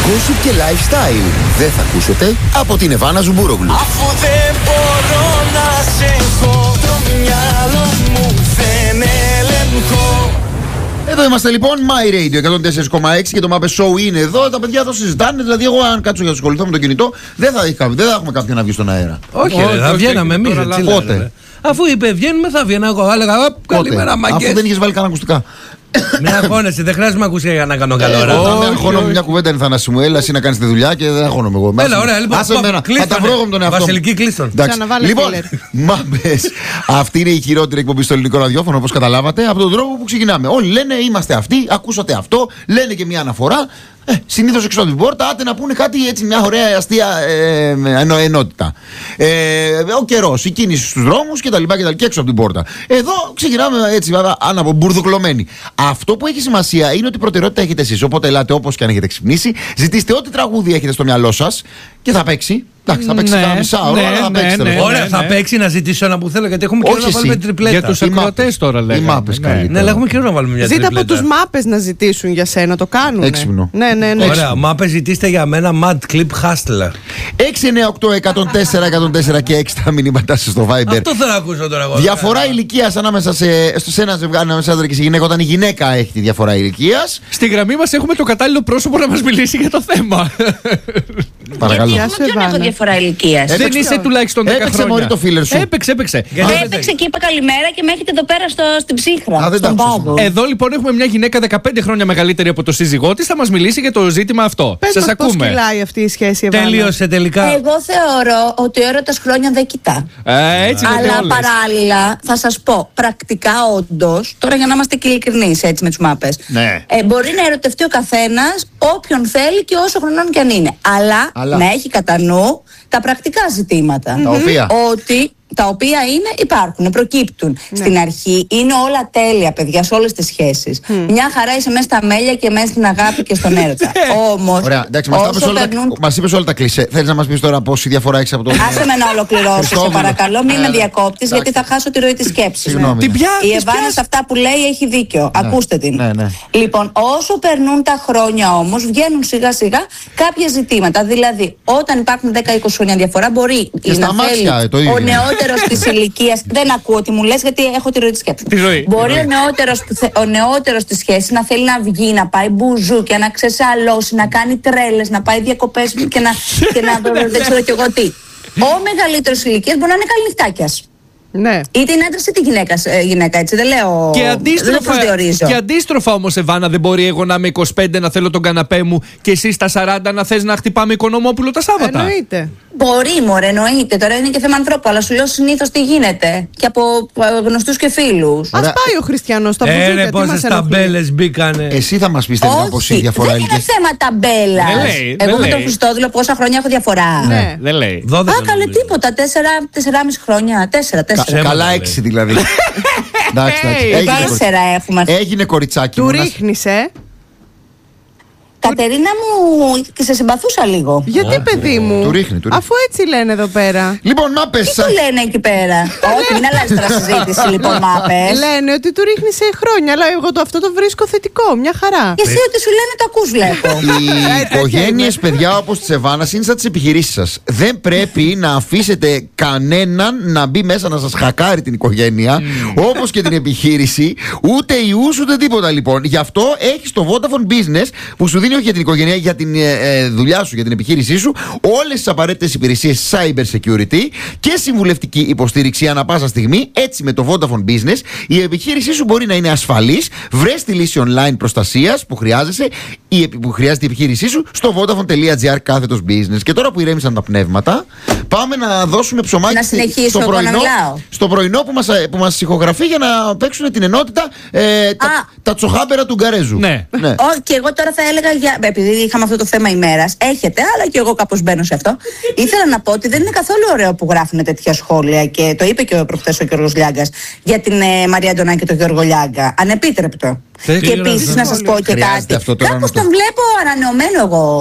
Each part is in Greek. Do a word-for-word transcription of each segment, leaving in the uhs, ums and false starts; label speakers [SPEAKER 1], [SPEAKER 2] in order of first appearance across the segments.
[SPEAKER 1] gossip και lifestyle δεν θα ακούσετε από την Εβάνα Ζουμπούροβλου.
[SPEAKER 2] Αφού δεν μπορώ να σε έχω, το μυαλό μου δεν ελεγχώ.
[SPEAKER 1] Εδώ είμαστε λοιπόν, My Radio εκατόν τέσσερα κόμμα έξι και το Muppet Show είναι εδώ. Τα παιδιά εδώ συζητάνε. Δηλαδή, εγώ αν κάτσω για να ασχοληθώ με το κινητό, δεν θα, είχα, δεν θα έχουμε κάποιον να βγει στον αέρα.
[SPEAKER 3] Όχι, ρε, θα βγαίναμε εμείς.
[SPEAKER 1] Πότε?
[SPEAKER 3] Αφού είπε βγαίνουμε, θα βγαίνω εγώ. Έλεγα καλημέρα, μαγκές.
[SPEAKER 1] Αφού δεν είχε βάλει καν ακουστικά.
[SPEAKER 3] Μην αγχώνεσαι, δεν χρειάζεται να ακούσει για να κάνω καλό.
[SPEAKER 1] Όταν αγχώνομαι μια κουβέντα είναι θανάση μου, έλα εσύ να κάνει τη δουλειά και δεν αγχώνομαι εγώ.
[SPEAKER 3] Έλα, ωραία, λοιπόν.
[SPEAKER 1] Θα τα βρω εγώ με τον εαυτό μου.
[SPEAKER 3] Βασιλική κλείστον.
[SPEAKER 1] Λοιπόν, Μάμπες, αυτή είναι η χειρότερη εκπομπή στο ελληνικό ραδιόφωνο, όπως καταλάβατε, από τον τρόπο που ξεκινάμε. Όλοι λένε είμαστε αυτοί, ακούσατε αυτό, λένε και μια αναφορά. Ε, συνήθως έξω από την πόρτα, άτε να πούνε κάτι έτσι, μια ωραία αστεία ε, ενο, ενότητα. Ε, ο καιρός, η κίνηση στους δρόμους κτλ. Και έξω από την πόρτα. Εδώ ξεκινάμε έτσι, βέβαια, αναπο, μπουρδουκλωμένοι. Αυτό που έχει σημασία είναι ότι προτεραιότητα έχετε εσείς. Οπότε ελάτε όπως και αν έχετε ξυπνήσει, ζητήστε ό,τι τραγούδι έχετε στο μυαλό σας και θα παίξει. Εντάξει, θα παίξει ένα μισά ώρα, αλλά θα παίξει.
[SPEAKER 3] Ωραία, θα παίξει να ζητήσω ένα που θέλω, γιατί έχουμε καιρό να βάλουμε τριπλέτα.
[SPEAKER 4] Για τους ακροατές τώρα λέγαμε.
[SPEAKER 1] Οι Μάπες καλύτερα.
[SPEAKER 3] Ναι, αλλά έχουμε καιρό να βάλουμε μια τριπλέτα.
[SPEAKER 5] Ζήτα από τους Μάπες να ζητήσουν για σένα, το κάνουν.
[SPEAKER 1] Έξυπνο.
[SPEAKER 5] Ναι, ναι, ναι.
[SPEAKER 3] Ωραία, Μάπες ζητήστε για μένα Mad Clip Hustler.
[SPEAKER 1] έξι εννιά οκτώ εκατόν τέσσερα εκατόν τέσσερα και έξι τα μηνύματά σας στο Viber.
[SPEAKER 3] Αυτό θέλω να ακούσω τώρα εγώ.
[SPEAKER 1] Διαφορά ηλικίας ανάμεσα σε, σε ένα ζευγάρι, ανάμεσα σε άντρα και σε γυναίκα, όταν η γυναίκα έχει τη διαφορά ηλικίας.
[SPEAKER 4] Στη γραμμή μας έχουμε το κατάλληλο πρόσωπο να μας μιλήσει για το θέμα.
[SPEAKER 1] Παρακαλώ.
[SPEAKER 6] Γιατί εγώ ποιον έχω διαφορά ηλικίας.
[SPEAKER 4] Δεν είσαι τουλάχιστον δέκα
[SPEAKER 1] Έπαιξε
[SPEAKER 4] χρόνια.
[SPEAKER 1] μωρή το φίλερ σου.
[SPEAKER 4] Έπαιξε, έπαιξε.
[SPEAKER 6] Έπαιξε και είπα καλημέρα και με έχετε εδώ πέρα στο, στην ψύχρα.
[SPEAKER 1] Α, δεν τα
[SPEAKER 6] στον
[SPEAKER 1] άκουσα.
[SPEAKER 6] πάγο.
[SPEAKER 4] Εδώ λοιπόν έχουμε μια γυναίκα δεκαπέντε χρόνια μεγαλύτερη από το σύζυγό της. Θα μας μιλήσει για το ζήτημα αυτό.
[SPEAKER 5] Πες
[SPEAKER 4] Σας
[SPEAKER 5] μας πώς
[SPEAKER 4] ακούμε.
[SPEAKER 5] κυλάει αυτή η σχέση, Εβάνα.
[SPEAKER 3] Τέλειωσε τελικά.
[SPEAKER 6] Εγώ θεωρώ ότι ο έρωτας χρόνια δεν κοιτά.
[SPEAKER 4] Ε, έτσι λέτε
[SPEAKER 6] Αλλά
[SPEAKER 4] όλες.
[SPEAKER 6] παράλληλα θα σας πω, πρακτικά όντως, τώρα για να είμαστε και ειλικρινείς έτσι με τους Μάπες,
[SPEAKER 1] Ναι.
[SPEAKER 6] ε, μπορεί να ερωτευτεί ο καθένας όποιον θέλει και όσο χρονών κι αν είναι. Αλλά,
[SPEAKER 1] Αλλά.
[SPEAKER 6] να έχει κατά νου τα πρακτικά ζητήματα.
[SPEAKER 1] Τα οποία.
[SPEAKER 6] Ότι τα οποία είναι, υπάρχουν, προκύπτουν. Στην αρχή είναι όλα τέλεια, παιδιά, σε όλες τις σχέσεις. Μια χαρά είσαι μέσα στα μέλια και μέσα στην αγάπη και στον έρωτα. Όμως,
[SPEAKER 1] Ωραία, εντάξει, μας, τα είπες
[SPEAKER 6] όσο
[SPEAKER 1] όλα,
[SPEAKER 6] περνούν.
[SPEAKER 1] μας είπες όλα τα κλισέ. Θέλεις να μας πεις τώρα πόση διαφορά έχεις από το.
[SPEAKER 6] Άσε με να ολοκληρώσω, σε
[SPEAKER 1] Χριστόβουλο.
[SPEAKER 6] παρακαλώ, μην
[SPEAKER 1] Ε,
[SPEAKER 6] με διακόπτεις, γιατί θα χάσω τη ροή της σκέψης.
[SPEAKER 1] Συγγνώμη.
[SPEAKER 4] Την πια,
[SPEAKER 6] Η
[SPEAKER 4] της
[SPEAKER 6] Εβάνα
[SPEAKER 4] πιας.
[SPEAKER 6] σε αυτά που λέει έχει δίκιο. Ακούστε την.
[SPEAKER 1] ναι, ναι.
[SPEAKER 6] Λοιπόν, όσο περνούν τα χρόνια όμως, βγαίνουν σιγά σιγά κάποια ζητήματα. Δηλαδή, όταν υπάρχουν δέκα είκοσι χρόνια διαφορά, μπορεί
[SPEAKER 1] Και στα
[SPEAKER 6] να
[SPEAKER 1] μάτια,
[SPEAKER 6] θέλει
[SPEAKER 1] το ίδιο.
[SPEAKER 6] ο νεότερος της ηλικίας. Δεν ακούω τι μου λες, γιατί έχω τη ροή της σκέψης.
[SPEAKER 4] Τη ροή,
[SPEAKER 6] Μπορεί
[SPEAKER 4] τη ροή.
[SPEAKER 6] ο νεότερος, που θε- ο νεότερος της σχέσης να θέλει να βγει, να πάει μπουζούκια, να ξεσαλώσει, να κάνει τρέλες, να πάει διακοπές και να, και να δεν ξέρω κι εγώ τι. Ο μεγαλύτερος ηλικίας μπορεί να είναι καληνυχτάκιας.
[SPEAKER 5] Ναι.
[SPEAKER 6] Είτε είναι άντρας είτε γυναίκας, ε, γυναίκα, έτσι δεν λέω.
[SPEAKER 4] Και
[SPEAKER 6] Δεν το
[SPEAKER 4] αντίστροφα,
[SPEAKER 6] προσδιορίζω.
[SPEAKER 4] και αντίστροφα όμως, Εβάνα, δεν μπορεί εγώ να είμαι είκοσι πέντε να θέλω τον καναπέ μου και εσύ στα σαράντα να θες να χτυπάμε Οικονομόπουλο τα Σάββατα.
[SPEAKER 5] Εννοείται.
[SPEAKER 6] Μπορεί, μωρέ, εννοείται. Τώρα είναι και θέμα ανθρώπου, αλλά σου λέω συνήθως τι γίνεται. Και από ε, γνωστούς και φίλους.
[SPEAKER 5] Ας πάει ο Χριστιανός στα
[SPEAKER 3] Ε,
[SPEAKER 5] μπουζούκια,
[SPEAKER 3] ρε,
[SPEAKER 5] τι
[SPEAKER 3] πόσες
[SPEAKER 5] μας ενοχλεί.
[SPEAKER 3] ταμπέλες μπήκανε.
[SPEAKER 1] Εσύ θα μας πεις τελικά πόση
[SPEAKER 6] Όχι,
[SPEAKER 1] διαφορά
[SPEAKER 6] δεν είναι
[SPEAKER 1] ηλικίας.
[SPEAKER 6] θέμα ταμπέλας.
[SPEAKER 4] Δεν λέει, δεν
[SPEAKER 6] Εγώ με
[SPEAKER 4] λέει.
[SPEAKER 6] τον Χριστόδουλο πόσα χρόνια έχω διαφορά.
[SPEAKER 5] Ναι.
[SPEAKER 4] Δεν λέει.
[SPEAKER 3] δώδεκα
[SPEAKER 6] Α, καλέ
[SPEAKER 3] νομίζω.
[SPEAKER 6] τίποτα. Τέσσερα, τεσσεράμιση χρόνια. Τέσσερα, τέσσερα.
[SPEAKER 1] Κα- Καλά
[SPEAKER 3] λέει.
[SPEAKER 1] έξι δηλαδή. Εντάξει, εντάξει.
[SPEAKER 5] Hey,
[SPEAKER 1] Έγινε κορι-
[SPEAKER 6] Τέσσερα έχουμε.
[SPEAKER 1] Έγινε κοριτσάκι
[SPEAKER 5] Του
[SPEAKER 1] μου. να-
[SPEAKER 5] ρίχνεις, ε.
[SPEAKER 6] Κατερίνα μου, και σε συμπαθούσα λίγο.
[SPEAKER 5] Γιατί, παιδί μου.
[SPEAKER 1] Του ρίχνει, του ρίχνει.
[SPEAKER 5] Αφού έτσι λένε εδώ πέρα.
[SPEAKER 1] Λοιπόν, Μάπες.
[SPEAKER 6] Τι το λένε εκεί πέρα. Όχι, μην αλλάζει τώρα συζήτηση, λοιπόν, Μάπες.
[SPEAKER 5] Λένε ότι του ρίχνει σε χρόνια, αλλά εγώ το, αυτό το βρίσκω θετικό. Μια χαρά.
[SPEAKER 6] Και εσύ ό,τι σου λένε το ακούς, βλέπω.
[SPEAKER 1] Οι οικογένειες, παιδιά, όπως της Εβάνας, είναι σαν τις επιχειρήσεις σας. Δεν πρέπει να αφήσετε κανέναν να μπει μέσα να σας χακάρει την οικογένεια, όπως και την επιχείρηση, ούτε ιούς ούτε τίποτα λοιπόν. Γι' αυτό έχεις το Vodafone Business που σου δίνει όχι για την οικογένεια, για την ε, ε, δουλειά σου, για την επιχείρησή σου, όλες τις απαραίτητες υπηρεσίες cyber security και συμβουλευτική υποστήριξη ανά πάσα στιγμή. Έτσι, με το Vodafone Business, η επιχείρησή σου μπορεί να είναι ασφαλής. Βρες τη λύση online προστασίας που χρειάζεσαι ή που χρειάζεται η επιχείρησή σου στο vodafone.gr κάθετος business. Και τώρα που ηρέμησαν τα πνεύματα, πάμε να δώσουμε ψωμάκι
[SPEAKER 6] Να συνεχίσω
[SPEAKER 1] στο
[SPEAKER 6] εγώ να
[SPEAKER 1] πρωινό,
[SPEAKER 6] μιλάω.
[SPEAKER 1] στο πρωινό που μας, που μας ηχογραφεί για να παίξουν την ενότητα ε, τα,
[SPEAKER 6] Α.
[SPEAKER 1] τα τσοχάμπερα του Γκαρέζου.
[SPEAKER 4] Ναι.
[SPEAKER 1] ναι.
[SPEAKER 6] Όχι, και εγώ τώρα θα έλεγα, για... επειδή είχαμε αυτό το θέμα ημέρας, έχετε, αλλά και εγώ κάπως μπαίνω σε αυτό. Ήθελα να πω ότι δεν είναι καθόλου ωραίο που γράφουν τέτοια σχόλια και το είπε και ο προχθές ο Γιώργος Λιάγκας για την ε, Μαρία Αντωνάκη και τον Γιώργο Λιάγκα. Ανεπίτρεπτο.
[SPEAKER 3] Τι
[SPEAKER 6] Και
[SPEAKER 3] γράφει?
[SPEAKER 6] επίσης να σας πω και
[SPEAKER 1] Χρειάζεται
[SPEAKER 6] κάτι.
[SPEAKER 1] αυτό τώρα
[SPEAKER 6] Κάπως
[SPEAKER 1] να το-
[SPEAKER 6] τον βλέπω ανανεωμένο εγώ.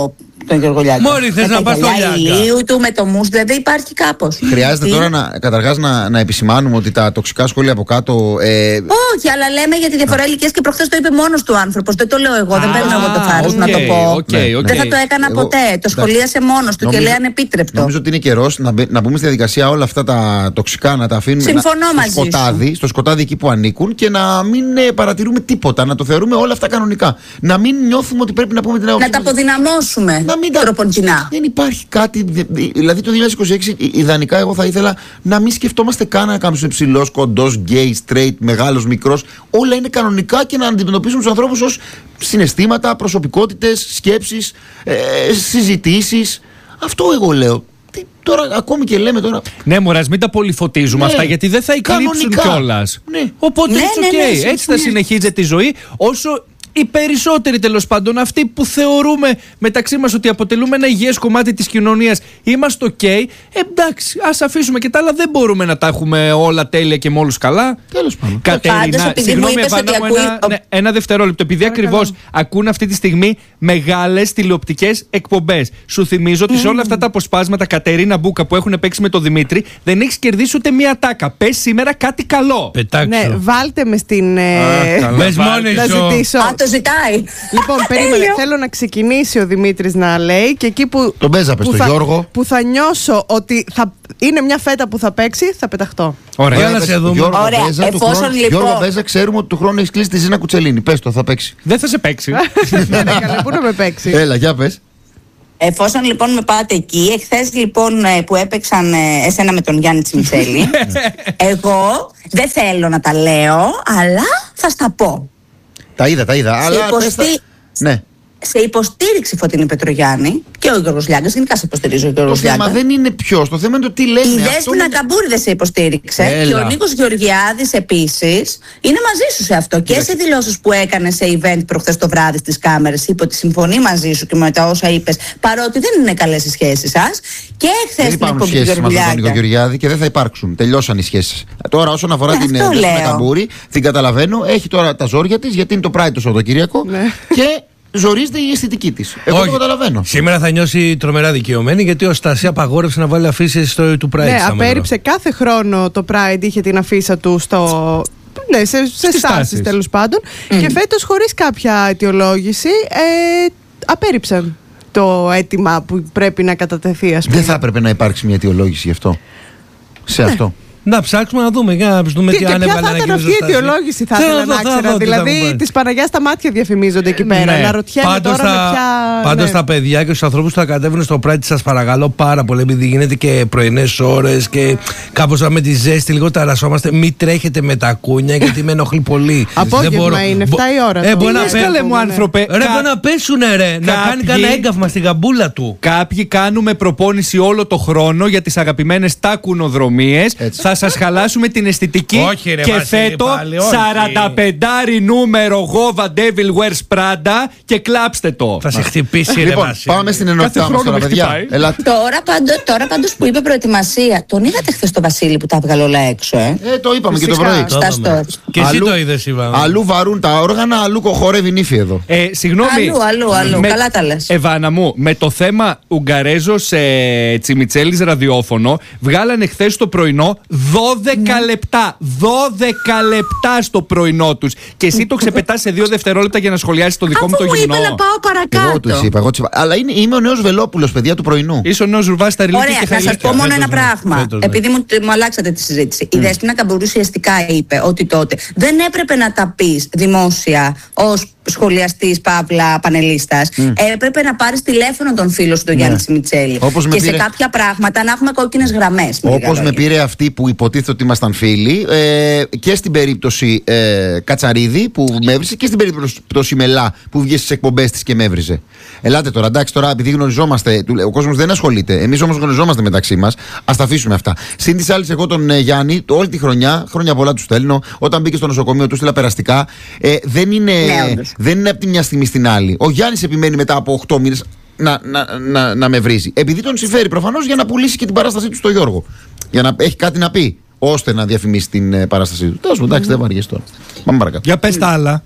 [SPEAKER 6] τον Γιώργο Λιάγκα.
[SPEAKER 3] Μόλι θες να πας στο Λιάγκα.
[SPEAKER 6] Ηλίου του με το μους, δηλαδή υπάρχει κάπως.
[SPEAKER 1] Χρειάζεται
[SPEAKER 6] Τι?
[SPEAKER 1] τώρα να, καταρχάς να, να επισημάνουμε ότι τα τοξικά σχόλια από κάτω. Ε,
[SPEAKER 6] Όχι, αλλά λέμε για τη διαφορά ηλικίας και προχθές το είπε μόνος του άνθρωπος. Δεν το λέω εγώ, δεν παίρνω εγώ το θάρρος να το πω.
[SPEAKER 4] Okay, okay.
[SPEAKER 6] Δεν θα το έκανα
[SPEAKER 1] Εγώ-
[SPEAKER 6] ποτέ. Το σχολίασε μόνος του και λέει ανεπίτρεπτο.
[SPEAKER 1] Νομίζω ότι είναι καιρός να, μπε- να μπούμε στη διαδικασία όλα αυτά τα τοξικά να τα αφήνουμε
[SPEAKER 6] Συμφωνώ
[SPEAKER 1] να,
[SPEAKER 6] μαζί
[SPEAKER 1] στο,
[SPEAKER 6] σου.
[SPEAKER 1] σκοτάδι, στο σκοτάδι εκεί που ανήκουν και να μην ε, παρατηρούμε τίποτα. Να το θεωρούμε όλα αυτά κανονικά. Να μην νιώθουμε ότι πρέπει να πούμε την άποψή
[SPEAKER 6] Να τα
[SPEAKER 1] μας.
[SPEAKER 6] αποδυναμώσουμε
[SPEAKER 1] Να μην τα-
[SPEAKER 6] τροποντινά.
[SPEAKER 1] Δεν υπάρχει κάτι. Δηλαδή το δύο χιλιάδες είκοσι έξι, ιδανικά, εγώ θα ήθελα να μην σκεφτόμαστε καν να κάνουμε ψηλό, κοντό, γκέι, straight, μεγάλο, μικρό. Όλα είναι κανονικά και να αντιμετωπίσουμε του ανθρώπου ω συναισθήματα, προσωπικότητε, σκέψει, ε, συζητήσει. Αυτό εγώ λέω. Τι, τώρα, ακόμη και λέμε τώρα.
[SPEAKER 4] Ναι, μωρά, μην τα πολυφωτίζουμε
[SPEAKER 1] Ναι.
[SPEAKER 4] αυτά γιατί δεν θα εκλείψουν
[SPEAKER 1] Κανονικά.
[SPEAKER 4] κιόλα.
[SPEAKER 1] Ναι.
[SPEAKER 4] Οπότε
[SPEAKER 6] Ναι,
[SPEAKER 4] it's
[SPEAKER 6] ναι,
[SPEAKER 4] okay.
[SPEAKER 6] ναι,
[SPEAKER 4] Έτσι θα
[SPEAKER 6] συμφωνώ.
[SPEAKER 4] συνεχίζεται η ζωή όσο οι περισσότεροι τέλος πάντων, αυτοί που θεωρούμε μεταξύ μας ότι αποτελούμε ένα υγιές κομμάτι της κοινωνίας, είμαστε ok. Εντάξει, ας αφήσουμε και τα άλλα. Δεν μπορούμε να τα έχουμε όλα τέλεια και με όλους καλά.
[SPEAKER 1] Τέλος πάντων.
[SPEAKER 6] Πάντως,
[SPEAKER 4] Κατερίνα,
[SPEAKER 6] επειδή
[SPEAKER 4] συγγνώμη,
[SPEAKER 6] μου είπες
[SPEAKER 4] Εβάνα
[SPEAKER 6] ότι
[SPEAKER 4] μου,
[SPEAKER 6] ακούει-
[SPEAKER 4] ένα, ναι, ένα δευτερόλεπτο. Επειδή ακριβώς ακούν αυτή τη στιγμή μεγάλες τηλεοπτικές εκπομπές. Σου θυμίζω ότι σε όλα αυτά τα αποσπάσματα, Κατερίνα Μπούκα, που έχουν παίξει με τον Δημήτρη, δεν έχεις κερδίσει ούτε μία τάκα. Πες σήμερα κάτι καλό.
[SPEAKER 3] Πετάξω.
[SPEAKER 5] Ναι, βάλτε με στην. ε,
[SPEAKER 3] Μπες μόνη
[SPEAKER 5] να
[SPEAKER 3] σου.
[SPEAKER 5] ζητήσω.
[SPEAKER 6] Α, το ζητάει.
[SPEAKER 5] Λοιπόν, περίμενε.
[SPEAKER 6] Τέλειο.
[SPEAKER 5] Θέλω να ξεκινήσει ο Δημήτρης να λέει και εκεί που.
[SPEAKER 1] Τον Μπέζαπε,
[SPEAKER 5] που
[SPEAKER 1] τον
[SPEAKER 5] θα-
[SPEAKER 1] Γιώργο.
[SPEAKER 5] Που θα νιώσω ότι θα είναι μια φέτα που θα παίξει, θα πεταχτώ.
[SPEAKER 4] Ωραία.
[SPEAKER 3] Για να σε δούμε.
[SPEAKER 1] Γιώργο
[SPEAKER 6] Ωραία,
[SPEAKER 1] Μπέζα, του
[SPEAKER 6] εφόσον
[SPEAKER 1] χρόνου-
[SPEAKER 6] λοιπόν-
[SPEAKER 1] Γιώργο Μπέζα, ξέρουμε ότι του χρόνου έχει κλείσει τη Ζήνα Κουτσελίνη. Πες το, θα παίξει.
[SPEAKER 4] Δεν θα σε παίξει.
[SPEAKER 5] Ναι, καλά, πού να με παίξει.
[SPEAKER 1] Έλα, για πες.
[SPEAKER 6] Εφόσον λοιπόν με πάτε εκεί, εχθές λοιπόν ε, που έπαιξαν ε, εσένα με τον Γιάννη Τσιμιτσέλη, εγώ δεν θέλω να τα λέω, αλλά θα στα πω.
[SPEAKER 1] Τα είδα, τα είδα. Αλλά πες τα-
[SPEAKER 6] υποστη-
[SPEAKER 1] Ναι.
[SPEAKER 6] Σε υποστήριξη Φωτεινή Πετρογιάννη και ο Γιώργος Λιάγκας, γενικά σε υποστηρίζει ο
[SPEAKER 1] Το
[SPEAKER 6] Γιώργος
[SPEAKER 1] θέμα
[SPEAKER 6] Λιάγκας.
[SPEAKER 1] δεν είναι ποιος, το θέμα είναι το τι λένε.
[SPEAKER 6] Η
[SPEAKER 1] Αυτό
[SPEAKER 6] Δέσποινα
[SPEAKER 1] είναι-
[SPEAKER 6] Καμπούρη δεν σε υποστήριξε.
[SPEAKER 1] Έλα.
[SPEAKER 6] Και ο Νίκος Γεωργιάδης επίσης είναι μαζί σου σε αυτό. Και σε δηλώσεις που έκανε σε event προχθές το βράδυ στις κάμερες, είπε ότι συμφωνεί μαζί σου και με τα όσα είπες, παρότι δεν είναι καλές οι σχέσεις σας. Και
[SPEAKER 1] Δεν
[SPEAKER 6] χθες την
[SPEAKER 1] υπάρχουν
[SPEAKER 6] εκπομπή του
[SPEAKER 1] σχέσεις μας με τον Νίκο
[SPEAKER 6] Γεωργιάδη.
[SPEAKER 1] Γεωργιάδη και δεν θα υπάρξουν. Τελειώσαν οι σχέσεις. Τώρα, όσον αφορά
[SPEAKER 6] Ε,
[SPEAKER 1] την
[SPEAKER 6] αυτό
[SPEAKER 1] Δέσποινα
[SPEAKER 6] λέω.
[SPEAKER 1] Καμπούρη, την καταλαβαίνω. Έχει τώρα τα ζόρια της γιατί είναι το Pride το Σαββατοκύριακο και ζορίζεται η αισθητική της. Εγώ το καταλαβαίνω.
[SPEAKER 3] Σήμερα θα νιώσει τρομερά δικαιωμένη γιατί ο Στάση απαγόρευσε να βάλει αφήσεις στο του Pride.
[SPEAKER 5] Ναι,
[SPEAKER 3] στα μέτρα.
[SPEAKER 5] απέρριψε κάθε χρόνο το Pride, είχε την αφίσα του στο. Ναι, σε, σε
[SPEAKER 4] Στις
[SPEAKER 5] στάσεις
[SPEAKER 4] τάσεις.
[SPEAKER 5] τέλος πάντων. Και φέτος χωρίς κάποια αιτιολόγηση ε, απέρριψαν το αίτημα που πρέπει να κατατεθεί, ας πούμε.
[SPEAKER 1] Δεν θα έπρεπε να υπάρξει μια αιτιολόγηση γι' αυτό. Σε αυτό.
[SPEAKER 3] Να ψάξουμε να δούμε, για να δούμε
[SPEAKER 5] Και,
[SPEAKER 3] τι
[SPEAKER 5] και
[SPEAKER 3] αν
[SPEAKER 5] ποια
[SPEAKER 3] έβαλε
[SPEAKER 5] θα
[SPEAKER 3] ένα
[SPEAKER 5] ήταν αυτή η
[SPEAKER 3] κύριο Στάση.
[SPEAKER 5] αιτιολόγηση, θα
[SPEAKER 3] Θέλω
[SPEAKER 5] ήθελα
[SPEAKER 3] δω,
[SPEAKER 5] να
[SPEAKER 3] θέλω
[SPEAKER 5] ξέρω.
[SPEAKER 3] δω τι θα μου
[SPEAKER 5] Δηλαδή,
[SPEAKER 3] πει.
[SPEAKER 5] τη Παναγιά στα μάτια διαφημίζονται εκεί πέρα.
[SPEAKER 3] Ναι.
[SPEAKER 5] Να ρωτιέμαι
[SPEAKER 3] Πάντως
[SPEAKER 5] τώρα
[SPEAKER 3] τα,
[SPEAKER 5] με ποια.
[SPEAKER 3] πάντως
[SPEAKER 5] ναι.
[SPEAKER 3] τα παιδιά και στους ανθρώπους που θα κατέβουν στο Pride, σας παρακαλώ πάρα πολύ, επειδή γίνεται και πρωινές ώρες και κάπως με τη ζέστη λίγο ταρασσόμαστε, μην τρέχετε με τα κούνια γιατί με ενοχλεί πολύ.
[SPEAKER 5] Απόγευμα
[SPEAKER 3] Δεν μπορώ-
[SPEAKER 5] είναι,
[SPEAKER 3] μπο-
[SPEAKER 5] εφτά η ώρα
[SPEAKER 3] Ε,
[SPEAKER 5] το
[SPEAKER 3] μπορεί να
[SPEAKER 5] λες,
[SPEAKER 3] πέ-
[SPEAKER 4] Καλέ μου
[SPEAKER 5] ναι.
[SPEAKER 4] άνθρωπε.
[SPEAKER 3] Ρε,
[SPEAKER 4] κα-
[SPEAKER 3] μπορεί να πέσουνε ρε, να κάνει
[SPEAKER 4] Κάποιοι-
[SPEAKER 3] κανένα έγκαυμα στην καμπούλα του.
[SPEAKER 4] Κάποιοι κάνουμε προπόνηση όλο το χρόνο για τις αγαπημένες τάκουνοδρομίες.
[SPEAKER 1] Έτσι.
[SPEAKER 4] Θα σας χαλάσουμε την αισθητική.
[SPEAKER 3] Όχι, ρε,
[SPEAKER 4] και
[SPEAKER 3] Βασίλη,
[SPEAKER 4] θέτω
[SPEAKER 3] πάλι, όχι.
[SPEAKER 4] σαράντα πέντε νούμερο Γόβα Devil Wears Prada και κλάψτε το.
[SPEAKER 3] Θα σε χτυπήσει ρε
[SPEAKER 1] Λοιπόν,
[SPEAKER 3] Βασίλη.
[SPEAKER 1] πάμε στην ενότητά μας
[SPEAKER 4] χρόνο
[SPEAKER 1] τώρα,
[SPEAKER 4] με
[SPEAKER 1] παιδιά.
[SPEAKER 4] χτυπάει.
[SPEAKER 1] Ελάτε.
[SPEAKER 6] Τώρα, πάντω, τώρα πάντως που είπε προετοιμασία, τον είδατε χθες το Βασίλη που τα έβγαλε όλα έξω, ε.
[SPEAKER 1] Ε, το είπαμε και το
[SPEAKER 6] Φυσικά,
[SPEAKER 1] πρωί.
[SPEAKER 6] στα
[SPEAKER 3] Το είδαμε.
[SPEAKER 6] stories.
[SPEAKER 3] Και εσύ
[SPEAKER 1] Αλλού-
[SPEAKER 3] το είδες, Ιβάνα.
[SPEAKER 1] Αλλού βαρούν τα όργανα, αλλού κοχορεύει νύφη εδώ.
[SPEAKER 4] Ε, συγγνώμη.
[SPEAKER 6] Αλλού, αλλού, αλλού. Καλά τα λες.
[SPEAKER 4] Εβάνα μου, με το θέμα Ουγγαρέζος ε, Τσιμιτσέλης ραδιόφωνο, βγάλανε χθες το πρωινό δώδεκα λεπτά. δώδεκα λεπτά στο πρωινό τους. Και εσύ το ξεπετάς σε δύο δευτερόλεπτα για να σχολιάσεις το δικό μου
[SPEAKER 6] Αφού
[SPEAKER 4] το
[SPEAKER 6] μου
[SPEAKER 4] γυμνό.
[SPEAKER 6] είπε να πάω
[SPEAKER 1] Εγώ του
[SPEAKER 6] παρακάτω.
[SPEAKER 1] είπα, εγώ τους είπα. Αλλά είναι, είμαι ο νέος Βελόπουλος, παιδιά του πρωινού.
[SPEAKER 4] Είσαι ο νέος Ζουρβάς στα Ριλίκια
[SPEAKER 6] Ωραία,
[SPEAKER 4] και
[SPEAKER 6] να σα
[SPEAKER 4] Χαϊλίκια.
[SPEAKER 6] πω μόνο
[SPEAKER 3] Φέτος
[SPEAKER 6] ένα
[SPEAKER 3] ναι.
[SPEAKER 6] πράγμα.
[SPEAKER 3] Φέτος ναι.
[SPEAKER 6] Επειδή μου, μου αλλάξατε τη συζήτηση. Η Δέσποινα Καμπούρη ουσιαστικά είπε ότι τότε δεν έπρεπε να τα πει δημόσια ω σχολιαστή Παύλα πανελίστα. Έπρεπε να πάρει τηλέφωνο τον φίλο σου, τον Γιάννη Τσιμιτσέλη.
[SPEAKER 1] Όπως με
[SPEAKER 6] Και σε
[SPEAKER 1] πήρε-
[SPEAKER 6] κάποια πράγματα να έχουμε κόκκινε γραμμέ.
[SPEAKER 1] Όπως με πήρε αυτή που υποτίθεται ότι ήμασταν φίλοι ε, και στην περίπτωση ε, Κατσαρίδη που με έβρισε και στην περίπτωση Μελά που βγήκε στις εκπομπές της και με έβριζε. Ελάτε τώρα, εντάξει, τώρα επειδή γνωριζόμαστε, του- ο κόσμος δεν ασχολείται. Εμείς όμως γνωριζόμαστε μεταξύ μας. Ας τα αφήσουμε αυτά. Συν της άλλης, εγώ τον ε, Γιάννη, το- όλη τη χρονιά, χρόνια πολλά του στέλνω. Όταν μπήκε στο νοσοκομείο, του στείλα περαστικά. Ε, δεν, είναι,
[SPEAKER 6] Ναι, όντως.
[SPEAKER 1] δεν είναι από τη μια στιγμή στην άλλη. Ο Γιάννης επιμένει μετά από οκτώ μήνες να, να, να, να με βρίζει. Επειδή τον συμφέρει προφανώς για να πουλήσει και την παράστασή του στο Γιώργο. Για να έχει κάτι να πει, ώστε να διαφημίσει την ε, παράστασή του. Τέλος πάντων, εντάξει, δεν βαριέσαι τώρα. Πάμε παρακάτω.
[SPEAKER 4] Για πες τα άλλα.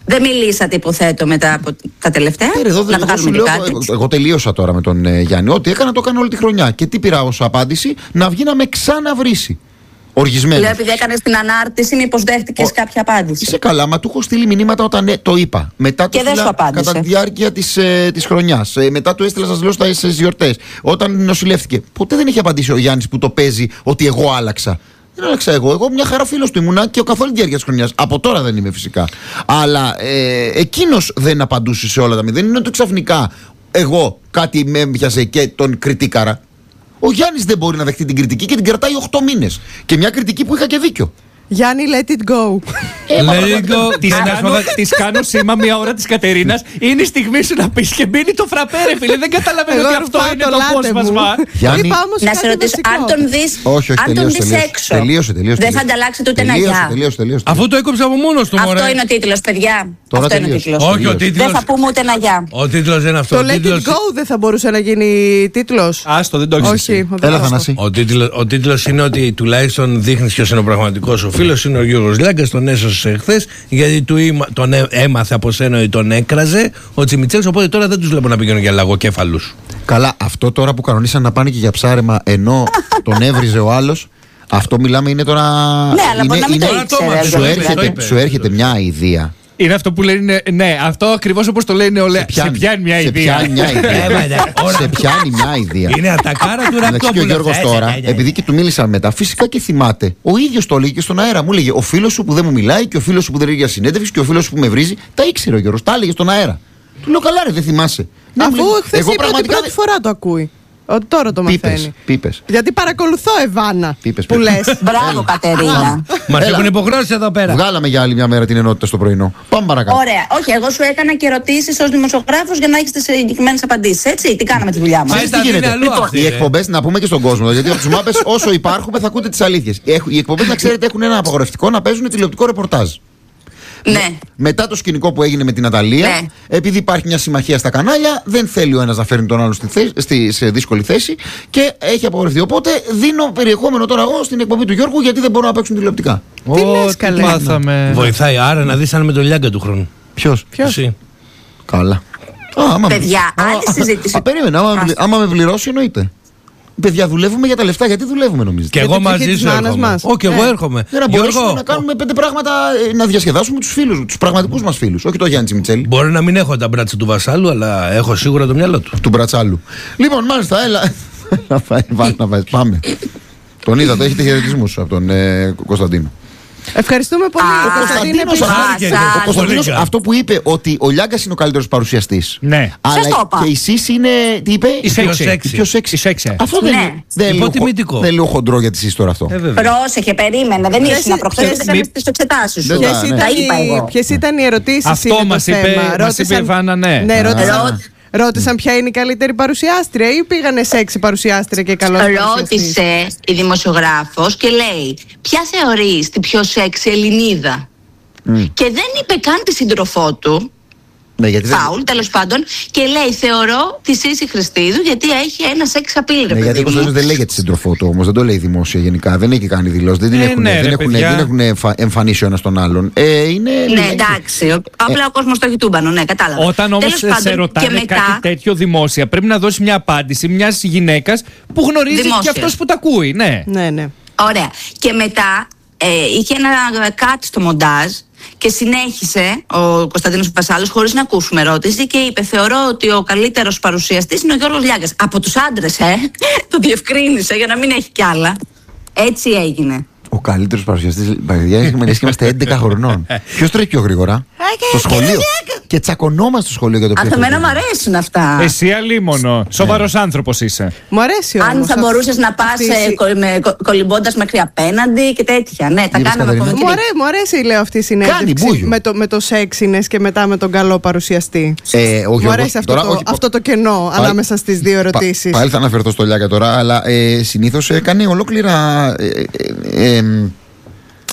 [SPEAKER 6] Δεν μιλήσατε, υποθέτω, μετά από τα τελευταία.
[SPEAKER 1] Ε, εδώ,
[SPEAKER 6] να
[SPEAKER 1] εγώ,
[SPEAKER 6] βγάλουμε
[SPEAKER 1] λέω,
[SPEAKER 6] κάτι.
[SPEAKER 1] εγώ, εγώ τελείωσα τώρα με τον ε, Γιάννη. Ό,τι έκανα το έκανα όλη τη χρονιά. Και τι πήρα ως απάντηση? Να βγει να με ξαναβρίσει. Οργισμένο.
[SPEAKER 6] Λέω, επειδή έκανε την ανάρτηση, μήπως δέχτηκες κάποια απάντηση.
[SPEAKER 1] Είσαι καλά, μα του έχω στείλει μηνύματα όταν ε, το είπα. Μετά το
[SPEAKER 6] Και δεν σου απάντησε.
[SPEAKER 1] κατά τη διάρκεια της, ε, της χρονιάς. Ε, μετά του έστειλα, σας λέω, στις γιορτές. Όταν νοσηλεύτηκε. Ποτέ δεν έχει απαντήσει ο Γιάννης που το παίζει ότι εγώ άλλαξα. Δεν άλλαξα εγώ. Εγώ μια χαρά φίλος του ήμουνα και καθ' όλη τη διάρκεια της χρονιάς. Από τώρα δεν είμαι φυσικά. Αλλά ε, εκείνος δεν απαντούσε σε όλα τα μηδέν. Δεν είναι ότι ξαφνικά εγώ κάτι με έπιασε και τον κριτήκαρα. Ο Γιάννης δεν μπορεί να δεχτεί την κριτική και την κρατάει οκτώ μήνες. Και μια κριτική που είχα και δίκιο.
[SPEAKER 5] Γιάννη, let it go.
[SPEAKER 3] Let it go.
[SPEAKER 4] Της κάνω, της κάνω σήμα μια ώρα της Κατερίνας. Είναι η στιγμή σου να πεις και μπαίνει το φραπέρε, φίλε. Δεν καταλαβαίνω
[SPEAKER 5] Εγώ
[SPEAKER 4] ότι αυτό
[SPEAKER 5] πάω
[SPEAKER 4] είναι
[SPEAKER 5] το
[SPEAKER 4] το
[SPEAKER 5] λάτε μου.
[SPEAKER 4] απόσπασμα.
[SPEAKER 1] Γιάννη,
[SPEAKER 5] Είπα όμως
[SPEAKER 6] Να
[SPEAKER 5] κάτι
[SPEAKER 6] σε ρωτήσω,
[SPEAKER 5] βασικό.
[SPEAKER 6] αν τον δεις,
[SPEAKER 1] όχι, όχι,
[SPEAKER 6] αν τον
[SPEAKER 1] τελείωσε,
[SPEAKER 6] δεις
[SPEAKER 1] τελείωσε.
[SPEAKER 6] έξω,
[SPEAKER 1] Τελείωσε, τελείωσε,
[SPEAKER 6] δεν θα
[SPEAKER 1] τελείωσε.
[SPEAKER 6] ανταλλάξετε ούτε ένα
[SPEAKER 1] Τελείωσε,
[SPEAKER 6] γεια.
[SPEAKER 1] τελείωσε, τελείωσε.
[SPEAKER 3] Αφού το έκοψε από μόνος του, μωρέ.
[SPEAKER 6] Αυτό είναι ο τίτλος, παιδιά.
[SPEAKER 1] Τώρα
[SPEAKER 6] Αυτό είναι ο
[SPEAKER 1] τελείωσε.
[SPEAKER 6] τίτλος.
[SPEAKER 3] Όχι, ο
[SPEAKER 1] Τελείωσε.
[SPEAKER 3] τίτλος.
[SPEAKER 6] Δεν θα πούμε ούτε ένα γεια.
[SPEAKER 3] Ο τίτλος δεν είναι αυτό.
[SPEAKER 5] Το
[SPEAKER 3] Ο
[SPEAKER 5] let it
[SPEAKER 3] τίτλος-
[SPEAKER 5] go δεν θα μπορούσε να γίνει τίτλος.
[SPEAKER 4] Άστο, δεν το έχεις
[SPEAKER 5] Όχι.
[SPEAKER 4] εσύ.
[SPEAKER 5] δεν
[SPEAKER 1] Έλα,
[SPEAKER 5] το
[SPEAKER 1] Θανάση.
[SPEAKER 3] Ο τίτλος, ο τίτλος είναι ότι τουλάχιστον δείχνεις ποιος είναι ο πραγματικός σου φίλος. Είναι ο Γιώργος Λιάγκας, τον έσωσε χθες, γιατί του είμα, τον έ, έμαθε από σένα ότι τον έκραζε ο Τσιμιτσέλης. Οπότε τώρα δεν τους βλέπω να πηγαίνουν για λαγοκέφαλους.
[SPEAKER 1] Καλά, αυτό τώρα που κανονίσαν να πάνε και για ψάρεμα ενώ τον έβριζε ο άλλος, αυτό μιλάμε είναι τώρα.
[SPEAKER 6] Ναι, αλλά μπορεί να μην το
[SPEAKER 3] είναι-
[SPEAKER 6] ήξερε.
[SPEAKER 1] Σου
[SPEAKER 3] το είπε,
[SPEAKER 1] έρχεται,
[SPEAKER 3] το είπε.
[SPEAKER 1] σου έρχεται μια ιδέα.
[SPEAKER 4] Είναι αυτό που λένε, ναι, αυτό ακριβώς όπως το λένε όλα. Σε πιάνει μια
[SPEAKER 1] σε
[SPEAKER 4] ιδέα.
[SPEAKER 1] πιάνει μια ιδέα.
[SPEAKER 3] Έβαλε, ώρα.
[SPEAKER 1] σε πιάνει μια ιδέα.
[SPEAKER 3] Είναι ατακάρα του
[SPEAKER 1] Εντάξει, και ο
[SPEAKER 3] Ραπτόπουλου.
[SPEAKER 1] Γιώργος τώρα, επειδή και του μίλησα μετά, φυσικά και θυμάται. Ο ίδιος το έλεγε και στον αέρα. Μου έλεγε: ο φίλος σου που δεν μου μιλάει και ο φίλος σου που δεν είναι για συνέντευξη και ο φίλος σου που με βρίζει. Τα ήξερε ο Γιώργος, τα έλεγε στον αέρα. Του λέω: καλά, ρε, δεν θυμάσαι. Ναι, μου
[SPEAKER 5] Αφού
[SPEAKER 1] λέει,
[SPEAKER 5] χθες είπε ότι πρώτη φορά το ακούει. Ότι τώρα το
[SPEAKER 1] Πίπες,
[SPEAKER 5] μαθαίνει.
[SPEAKER 1] πίπες.
[SPEAKER 5] Γιατί παρακολουθώ, Εβάνα,
[SPEAKER 1] Πίπες,
[SPEAKER 5] που
[SPEAKER 1] πίπες.
[SPEAKER 5] λες.
[SPEAKER 6] Μπράβο, Κατερίνα.
[SPEAKER 3] Μας
[SPEAKER 1] Έλα.
[SPEAKER 3] έχουν υποχρεώσει εδώ πέρα.
[SPEAKER 1] Βγάλαμε για άλλη μια μέρα την ενότητα στο πρωινό. Πάμε παρακάτω.
[SPEAKER 6] Ωραία. Όχι, εγώ σου έκανα και ερωτήσεις ως δημοσιογράφος για να έχεις τις συγκεκριμένες απαντήσεις. Έτσι, τι κάναμε τη δουλειά μας.
[SPEAKER 3] Μα
[SPEAKER 1] Τι
[SPEAKER 3] ήταν
[SPEAKER 1] γίνεται?
[SPEAKER 3] αλλού
[SPEAKER 1] Λοιπόν,
[SPEAKER 3] αυτή,
[SPEAKER 1] οι
[SPEAKER 3] ρε.
[SPEAKER 1] εκπομπές, να πούμε και στον κόσμο, γιατί από του μάπε, όσο υπάρχουμε, θα ακούτε τις αλήθειες. Έχ- Οι εκπομπές, να ξέρετε, έχουν ένα απαγορευτικό να παίζουν τηλεοπτικό ρεπορτάζ.
[SPEAKER 6] Ναι.
[SPEAKER 1] Μετά το σκηνικό που έγινε με την Αταλία,
[SPEAKER 6] Ναι.
[SPEAKER 1] επειδή υπάρχει μια συμμαχία στα κανάλια, δεν θέλει ο ένας να φέρνει τον άλλο στη θέση, στη, σε δύσκολη θέση και έχει απαγορευτεί. Οπότε δίνω περιεχόμενο τώρα εγώ στην εκπομπή του Γιώργου, γιατί δεν μπορούν να παίξουν τηλεοπτικά.
[SPEAKER 5] Τι
[SPEAKER 4] Ω,
[SPEAKER 5] λες, καλέ.
[SPEAKER 4] μάθαμε.
[SPEAKER 3] Βοηθάει, άρα να δεις αν με τον Λιάγκα του χρόνου.
[SPEAKER 1] Ποιος?
[SPEAKER 5] Ποιος?
[SPEAKER 3] Εσύ.
[SPEAKER 1] Καλά. Α, άμα
[SPEAKER 6] Παιδιά,
[SPEAKER 1] με-
[SPEAKER 6] άλλη
[SPEAKER 1] Α,
[SPEAKER 6] συζήτηση.
[SPEAKER 1] Α, περίμενε, άμα,
[SPEAKER 6] Άστα.
[SPEAKER 1] άμα με πληρώσει, εννοείται. Παιδιά, δουλεύουμε για τα λεφτά. Γιατί δουλεύουμε, νομίζετε?
[SPEAKER 3] Και
[SPEAKER 5] Για
[SPEAKER 3] εγώ
[SPEAKER 5] την ψυχή
[SPEAKER 3] μαζί
[SPEAKER 5] της
[SPEAKER 3] σου
[SPEAKER 5] μάνας
[SPEAKER 3] έρχομαι.
[SPEAKER 5] μας.
[SPEAKER 3] Όχι, και εγώ
[SPEAKER 5] Ε.
[SPEAKER 3] έρχομαι.
[SPEAKER 1] Για να μπορέσουμε
[SPEAKER 3] Γιώργο,
[SPEAKER 1] να κάνουμε πέντε πράγματα, ε, να διασκεδάσουμε τους φίλους, τους πραγματικούς μας φίλους. Όχι το Γιάννη Τσιμιτσέλη,
[SPEAKER 3] μπορεί να μην έχω τα μπράτσα του Βασάλου, αλλά έχω σίγουρα το μυαλό του.
[SPEAKER 1] του Μπρατσάλου. Λοιπόν, μάλιστα, έλα. Να πάει, βάλ, να πάει. Πάμε. Τον είδατε, έχετε χαιρετισμούς από τον ε, Κωνσταντίνο.
[SPEAKER 5] Ευχαριστούμε πολύ.
[SPEAKER 6] Α,
[SPEAKER 5] Ο Κωνσταντίνο
[SPEAKER 1] Κωνσταντίνος,
[SPEAKER 5] επίσης.
[SPEAKER 6] α,
[SPEAKER 3] Άρκε,
[SPEAKER 6] σαν-
[SPEAKER 1] Ο Κωνσταντίνος
[SPEAKER 3] πολύ
[SPEAKER 1] αυτό που είπε ότι ο Λιάγκας είναι ο καλύτερος παρουσιαστής.
[SPEAKER 4] Ναι.
[SPEAKER 1] Αλλά
[SPEAKER 6] Σας το είπα.
[SPEAKER 1] και η Σύση είναι. Τι είπε?
[SPEAKER 4] Η σεξι.
[SPEAKER 3] σεξι.
[SPEAKER 1] Η πιο σεξι.
[SPEAKER 4] Η σεξι.
[SPEAKER 1] Αυτό δεν
[SPEAKER 6] Ναι.
[SPEAKER 1] είναι. Δεν λέω,
[SPEAKER 3] Υποτιμητικό.
[SPEAKER 1] δεν λέω χοντρό για τη Σύση τώρα αυτό.
[SPEAKER 3] Ε, βέβαια.
[SPEAKER 6] Πρόσεχε, περίμενε. Δεν
[SPEAKER 5] Ποιες-
[SPEAKER 6] ήσουν προχθές,
[SPEAKER 5] ποιες-
[SPEAKER 6] δεν έκανες τις εξετάσεις σου.
[SPEAKER 1] Δεν
[SPEAKER 5] Ποιες
[SPEAKER 1] τα- ναι.
[SPEAKER 5] ήταν,
[SPEAKER 6] Τα είπα
[SPEAKER 5] οι,
[SPEAKER 6] εγώ.
[SPEAKER 5] ποιες ήταν οι ερωτήσεις?
[SPEAKER 4] Αυτό
[SPEAKER 5] είναι το
[SPEAKER 4] μας είπε-
[SPEAKER 5] θέμα.
[SPEAKER 4] μας
[SPEAKER 5] Ρώτησαν-
[SPEAKER 4] είπε η Βάνα, ναι.
[SPEAKER 5] Ναι, ρώτησαν,
[SPEAKER 6] Ρω-
[SPEAKER 5] ρώτησαν ποια είναι η καλύτερη παρουσιάστρια ή πήγανε σεξι παρουσιάστρια και καλό
[SPEAKER 6] Ρώτησε η δημοσιογράφος και λέει ποια θεωρείς την πιο σεξι Ελληνίδα. Και δεν είπε καν τη σύντροφό του,
[SPEAKER 1] Ναι, γιατί δεν.
[SPEAKER 6] Φάουλ τέλος πάντων, και λέει θεωρώ τη Σύση Χριστίδου γιατί έχει ένα σεξ απειλή, ρε
[SPEAKER 1] Ναι, γιατί
[SPEAKER 6] παιδί
[SPEAKER 1] ο Κωνσταντίνος
[SPEAKER 6] μου.
[SPEAKER 1] δεν λέει για τη σύντροφό του όμως, δεν το λέει δημόσια γενικά. Δεν έχει κάνει δηλώσει, δεν την
[SPEAKER 4] Ε,
[SPEAKER 1] έχουν,
[SPEAKER 4] ναι,
[SPEAKER 1] δεν
[SPEAKER 4] ρε,
[SPEAKER 1] έχουν,
[SPEAKER 4] παιδιά.
[SPEAKER 1] δεν έχουν εμφα- εμφανίσει ο ένας τον άλλον. Ε, είναι,
[SPEAKER 6] Ναι, εντάξει. ο- Απλά ο κόσμος το έχει τούμπανο, ναι, κατάλαβα.
[SPEAKER 4] Όταν όμως
[SPEAKER 6] Τέλος
[SPEAKER 4] σε
[SPEAKER 6] πάντων,
[SPEAKER 4] ρωτάνε
[SPEAKER 6] και μετά,
[SPEAKER 4] κάτι τέτοιο δημόσια, πρέπει να δώσει μια απάντηση μια γυναίκα που γνωρίζει
[SPEAKER 6] Δημόσια.
[SPEAKER 4] και αυτός που τα ακούει. Ναι.
[SPEAKER 5] Ναι, ναι.
[SPEAKER 6] Ωραία. Και μετά ε, είχε ένα κάτι στο μοντάζ και συνέχισε ο Κωνσταντίνος Βασάλος χωρίς να ακούσουμε ερώτηση και είπε: θεωρώ ότι ο καλύτερος παρουσιαστής είναι ο Γιώργος Λιάγκας. Από τους άντρες, ε! Το διευκρίνησε για να μην έχει κι άλλα. Έτσι έγινε.
[SPEAKER 1] Ο καλύτερος παρουσιαστής. Παιδιά, είμαστε έντεκα χρονών. Ποιος τρέχει πιο γρήγορα? Στο σχολείο. Και τσακωνόμαστε στο σχολείο για το
[SPEAKER 6] Α,
[SPEAKER 1] ποιος
[SPEAKER 6] θα μένα
[SPEAKER 1] τρέχει.
[SPEAKER 6] μου αρέσουν αυτά.
[SPEAKER 4] Εσύ αλίμονο. Σοβαρός άνθρωπος είσαι.
[SPEAKER 5] Μου αρέσει όμως.
[SPEAKER 6] Αν θα
[SPEAKER 5] αυ-
[SPEAKER 6] μπορούσες να πας
[SPEAKER 5] αυτή η
[SPEAKER 6] ε,
[SPEAKER 5] συ-
[SPEAKER 6] κο- με, κο- κολυμπώντας μέχρι απέναντι και τέτοια. Ναι, τα
[SPEAKER 1] Είδες,
[SPEAKER 6] κάναμε
[SPEAKER 1] Κατερίνα?
[SPEAKER 6] από
[SPEAKER 5] Μου,
[SPEAKER 6] μικρή.
[SPEAKER 5] αρέ, μου αρέσει, λέω, αυτή η
[SPEAKER 1] Κάνει
[SPEAKER 5] συνέντευξη
[SPEAKER 1] μπούγιο.
[SPEAKER 5] με το, με το σεξινες και μετά με τον καλό παρουσιαστή.
[SPEAKER 1] Ε, ο
[SPEAKER 5] Μου
[SPEAKER 1] Γιώργος-
[SPEAKER 5] αρέσει αυτό,
[SPEAKER 1] τώρα,
[SPEAKER 5] το,
[SPEAKER 1] όχι,
[SPEAKER 5] αυτό το κενό
[SPEAKER 1] πάλι-
[SPEAKER 5] ανάμεσα στις δύο
[SPEAKER 1] Πα-
[SPEAKER 5] ερωτήσεις.
[SPEAKER 1] Πάλι θα αναφερθώ στο Λιάκα τώρα, αλλά ε, συνήθως έκανε ολόκληρα. Ε, ε, ε,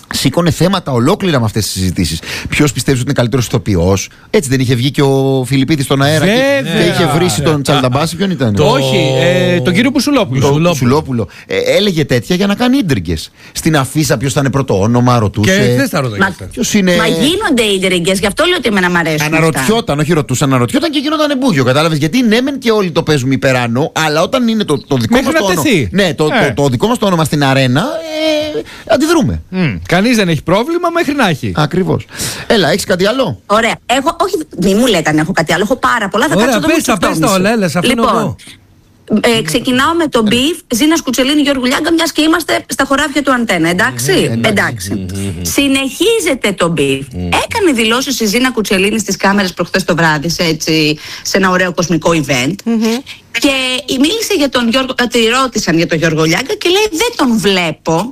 [SPEAKER 1] σήκωνε θέματα ολόκληρα με αυτές τις συζητήσεις. Ποιος πιστεύει ότι είναι καλύτερος ηθοποιός? Έτσι δεν είχε βγει και ο Φιλιππίδης στον αέρα και, και είχε βρήσει τον Τσαλνταμπάση? Ποιον ήταν?
[SPEAKER 4] Το όχι, ε, τον κύριο Πουσουλόπουλο.
[SPEAKER 1] Το Πουσουλόπουλο. Ε, έλεγε τέτοια για να κάνει ίντριγκες. Στην αφίσα ποιος θα είναι πρώτο όνομα, ρωτούσε.
[SPEAKER 3] Και χθες τα ρωτάγε.
[SPEAKER 1] Ποιος είναι...
[SPEAKER 6] Μα γίνονται ίντριγκες, γι' αυτό λέω ότι εμένα μ' αρέσουν.
[SPEAKER 1] Αναρωτιόταν, όχι ρωτούσε, αναρωτιόταν και γινόταν εμπούγιο. Κατάλαβες? Γιατί ναι, μεν και όλοι το παίζουμε υπεράνω, αλλά όταν είναι το, το δικό μας το όνομα. Ναι, το, ε. το, το, το δικό μας το όνομα στην αρένα, ε, αντιδρούμε.
[SPEAKER 4] Mm. Κανείς δεν έχει πρόβλημα μέχρι να έχει.
[SPEAKER 1] Ακριβώς. Έλα, έχεις κάτι άλλο?
[SPEAKER 6] Ωραία. Έχω, όχι, μη μου λέτε αν έχω κάτι άλλο. Έχω πάρα πολλά. Θα
[SPEAKER 3] Ωραία,
[SPEAKER 6] κάτσω
[SPEAKER 3] πες τα, πες τα όλα, έλα, σε αφήνω
[SPEAKER 6] λοιπόν,
[SPEAKER 3] εγώ.
[SPEAKER 6] Ε, ξεκινάω με το μπιφ Ζήνας Κουτσελίνη Γιώργου Λιάγκα, μιας και είμαστε στα χωράφια του Αντένα. Εντάξει.
[SPEAKER 1] Mm-hmm.
[SPEAKER 6] Εντάξει. Mm-hmm. Συνεχίζεται το μπιφ. Mm-hmm. Έκανε δηλώσεις η Ζήνα Κουτσελίνη στις κάμερες προχθές το βράδυ, σε, έτσι, σε ένα ωραίο κοσμικό event. Mm-hmm. Και μίλησε για τον Γιώργο, τη ρώτησαν για τον Γιώργο Λιάγκα και λέει δεν τον βλέπω.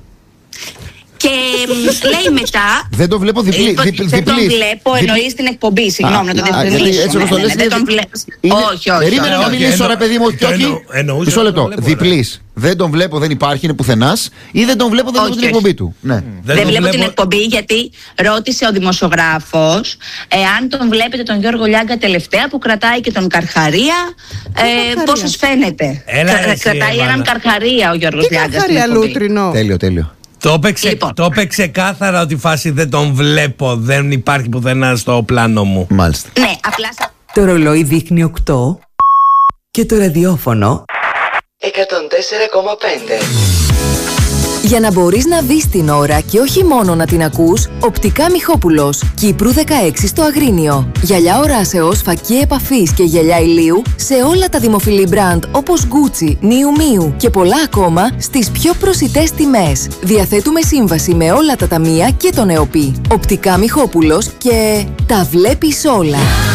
[SPEAKER 6] Και λέει μετά.
[SPEAKER 1] Δεν τον βλέπω διπλή.
[SPEAKER 6] Δεν τον βλέπω, εννοεί στην εκπομπή. Συγγνώμη, να το διευκρινίσω.
[SPEAKER 1] Έτσι όπως το λες.
[SPEAKER 6] Δεν τον βλέπω. Όχι, όχι.
[SPEAKER 1] Περίμενε να μιλήσω, ρε παιδί μου. Μισό λεπτό. Διπλής. Δεν τον βλέπω, δεν υπάρχει, είναι πουθενάς. Ή δεν τον βλέπω, δεν βλέπω την εκπομπή του.
[SPEAKER 6] Δεν βλέπω την εκπομπή γιατί ρώτησε ο δημοσιογράφος εάν τον βλέπετε τον Γιώργο Λιάγκα τελευταία που κρατάει και τον Καρχαρία. Πώς σας φαίνεται? Κρατάει έναν Καρχαρία ο Γιώργος Λιάγκας.
[SPEAKER 1] Τέλειο, τέλειο.
[SPEAKER 3] Το έπαιξε, λοιπόν. το έπαιξε κάθαρα ότι η φάση δεν τον βλέπω, δεν υπάρχει πουθενά στο πλάνο μου.
[SPEAKER 1] Μάλιστα.
[SPEAKER 6] Ναι, απλά.
[SPEAKER 7] Το ρολόι δείχνει οκτώ και το ραδιόφωνο εκατόν τέσσερα κόμμα πέντε. Για να μπορείς να δεις την ώρα και όχι μόνο να την ακούς, Οπτικά Μιχόπουλος, Κύπρου δεκαέξι στο Αγρίνιο. Γυαλιά οράσεως, φακή επαφής και γυαλιά ηλίου σε όλα τα δημοφιλή μπραντ όπως Gucci, Miu Miu και πολλά ακόμα στις πιο προσιτές τιμές. Διαθέτουμε σύμβαση με όλα τα ταμεία και τον ΕΟΠΗ. Οπτικά Μιχόπουλος και τα βλέπεις όλα.